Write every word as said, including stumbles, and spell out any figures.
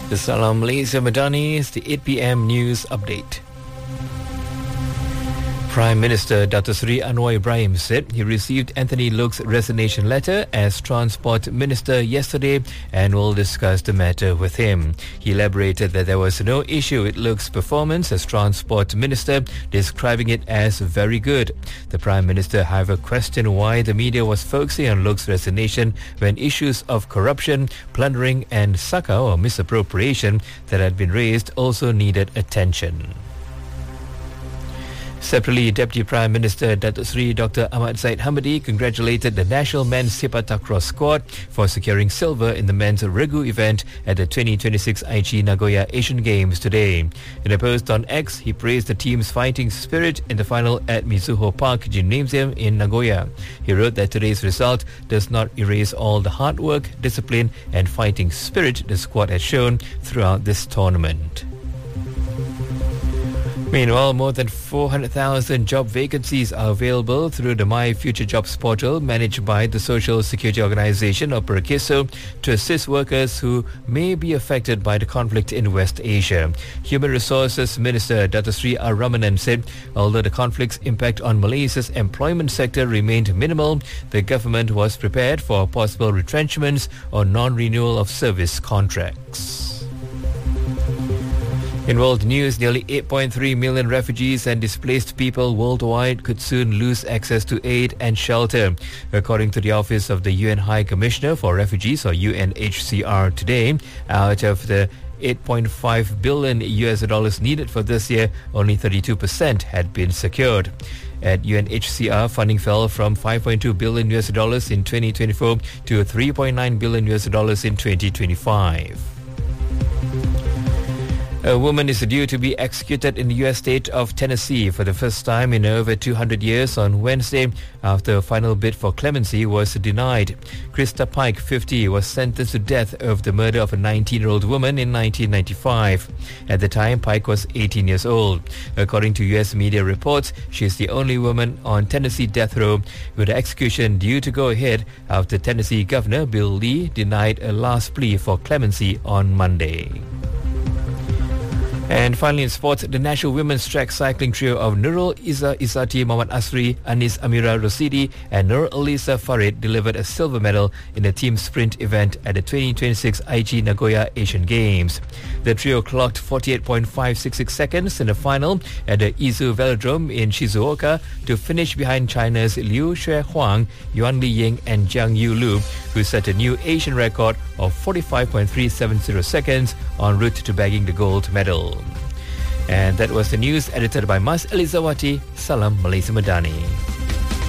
Salam Malaysia Madani is the eight p m news update. Prime Minister Dato Sri Anwar Ibrahim said he received Anthony Look's resignation letter as Transport Minister yesterday and will discuss the matter with him. He elaborated that there was no issue with Look's performance as Transport Minister, describing it as very good. The Prime Minister, however, questioned why the media was focusing on Look's resignation when issues of corruption, plundering and saka or misappropriation that had been raised also needed attention. Separately, Deputy Prime Minister Dato Sri Doctor Ahmad Zahid Hamidi congratulated the national men's sepak takraw squad for securing silver in the men's regu event at the twenty twenty-six Aichi Nagoya Asian Games today. In a post on X, he praised the team's fighting spirit in the final at Mizuho Park Gymnasium in Nagoya. He wrote that today's result does not erase all the hard work, discipline and fighting spirit the squad has shown throughout this tournament. Meanwhile, more than four hundred thousand job vacancies are available through the My Future Jobs portal managed by the Social Security Organisation or Perkiso to assist workers who may be affected by the conflict in West Asia. Human Resources Minister Dato Sri R. Ramanan said, although the conflict's impact on Malaysia's employment sector remained minimal, the government was prepared for possible retrenchments or non-renewal of service contracts. In world news, nearly eight point three million refugees and displaced people worldwide could soon lose access to aid and shelter. According to the Office of the U N High Commissioner for Refugees or U N H C R today, out of the eight point five billion U S dollars needed for this year, only thirty-two percent had been secured. At U N H C R, funding fell from five point two billion U S dollars in twenty twenty-four to three point nine billion U S dollars in twenty twenty-five. A woman is due to be executed in the U S state of Tennessee for the first time in over two hundred years on Wednesday after a final bid for clemency was denied. Krista Pike, fifty, was sentenced to death over the murder of a nineteen-year-old woman in nineteen ninety-five. At the time, Pike was eighteen years old. According to U S media reports, she is the only woman on Tennessee death row, with the execution due to go ahead after Tennessee Governor Bill Lee denied a last plea for clemency on Monday. And finally in sports, the national women's track cycling trio of Nurul Izzah Izzati Muhammad Asri, Anis Amira Rosidi and Nur Alisa Farid delivered a silver medal in a team sprint event at the twenty twenty-six Aichi Nagoya Asian Games. The trio clocked forty-eight point five six six seconds in the final at the Izu Velodrome in Shizuoka to finish behind China's Liu Xue Huang, Yuan Li Ying and Jiang Yu Lu, who set a new Asian record of forty-five point three seven zero seconds en route to bagging the gold medal. And that was the news edited by Mas Elizawati. Salam Malaysia Madani.